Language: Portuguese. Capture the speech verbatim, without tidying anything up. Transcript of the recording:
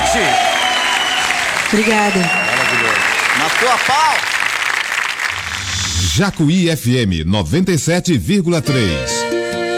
Jorge. Obrigada. Maravilhoso. Na tua pau. Jacuí F M noventa e sete vírgula três.